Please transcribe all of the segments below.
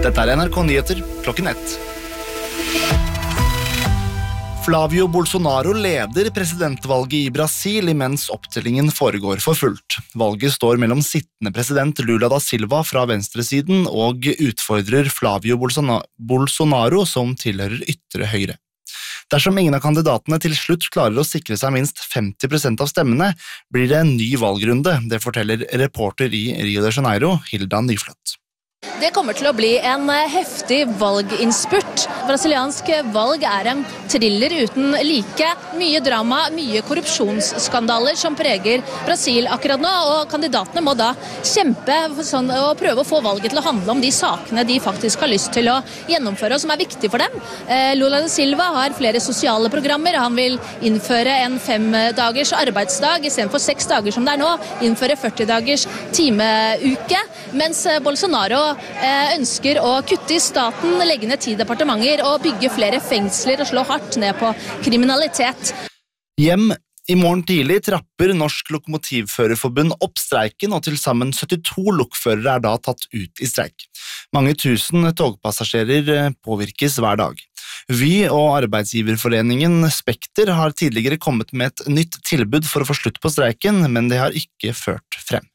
Dette NRK Nyheter, klokken 1. Flavio Bolsonaro leder presidentvalget i Brasil imens opptellingen foregår for fullt. Valget står mellom sittende president Lula da Silva fra venstresiden og utfordrer Flavio Bolsonaro som tilhører ytre høyre. Dersom ingen av kandidatene til slutt klarer å sikre seg minst 50% av stemmene, blir det en ny valgrunde, det forteller reporter i Rio de Janeiro, Hilda Nyfløtt. Det kommer til å bli en heftig valginnspurt. Brasiliansk valg er en thriller uten like. Mye drama, mye korrupsjonsskandaler som preger Brasil akkurat nå, og kandidatene må da kjempe og prøve å få valget til å handle om de sakene de faktisk har lyst til å gjennomføre, og som er viktige for dem. Lula da Silva har flere sosiale programmer. Han vil innføre en 5-dagers arbeidsdag, i stedet for 6 dager som det er nå, innføre 40-dagers timeuke, mens Bolsonaro ønsker å kutte i staten, legge ned 10 departementer og bygge flere fengsler og slå hardt ned på kriminalitet. Hjem i morgen tidlig trapper Norsk Lokomotivførerforbund opp streiken, og til sammen 72 lokførere er da tatt ut i streik. Mange tusen togpassasjerer påvirkes hver dag. Vy og arbeidsgiverforeningen Spekter har tidligere kommet med et nytt tilbud for å få slutt på streiken, men det har ikke ført frem.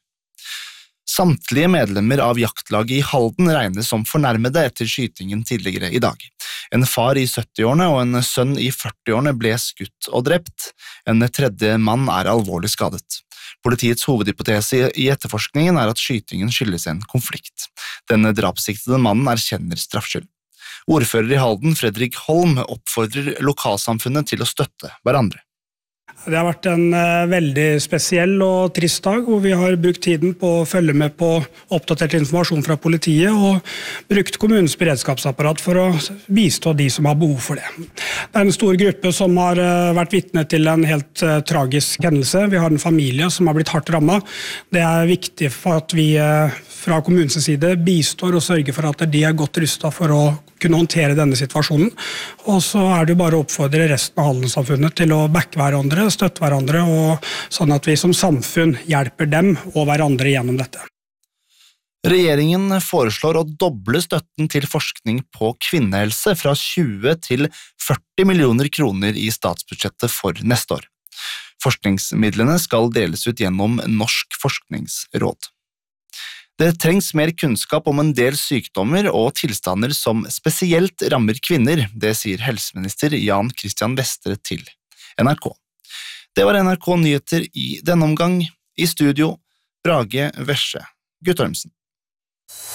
Samtlige medlemmer av jaktlaget i Halden regnes som fornærmede etter skytingen tidligere i dag. En far i 70-årene og en sønn i 40-årene ble skutt og drept. En tredje mann er alvorlig skadet. Politiets hovedhypotese i etterforskningen er at skytingen skyldes en konflikt. Denne drapssiktede mannen erkjenner straffskyld. Ordfører i Halden, Fredrik Holm, oppfordrer lokalsamfunnet til å støtte hverandre. Det har vært en veldig spesiell og trist dag, hvor vi har brukt tiden på å følge med på oppdatert informasjon fra politiet og brukt kommunens beredskapsapparat for å bistå de som har behov for det. Det er en stor gruppe som har vært vitne til en helt tragisk hendelse. Vi har en familie som har blitt hardt rammet. Det er viktig for at vi fra kommunens side bistår og sørger for at de er godt rustet for å kunne håndtere denne situasjonen. Og så er det jo bare å oppfordre resten av Halden-samfunnet til å backe hverandre, støtte hverandre, og sånn at vi som samfunn hjelper dem og hverandre gjennom dette. Regjeringen foreslår å doble støtten til forskning på kvinnehelse fra 20 til 40 millioner kroner i statsbudsjettet for neste år. Forskningsmidlene skal deles ut gjennom Norsk forskningsråd. Det trengs mer kunnskap om en del sykdommer og tilstander som spesielt rammer kvinner, det sier helseminister Jan Christian Vestre til NRK. Det var NRK Nyheter i denne omgang. I studio, Brage Vesje Guttormsen.